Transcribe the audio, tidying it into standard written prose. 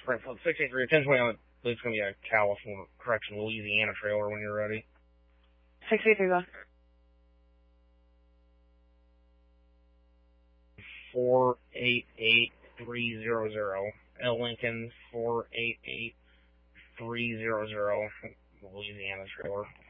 Springfield 63, attention, it's going to be a Louisiana trailer when you're ready. 63, go. 488300. L. Lincoln 488300. Louisiana trailer.